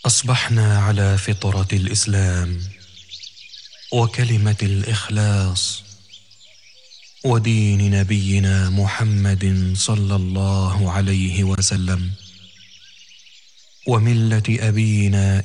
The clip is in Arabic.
أصبحنا على فطرة الإسلام وكلمة الإخلاص ودين نبينا محمد صلى الله عليه وسلم وملة أبينا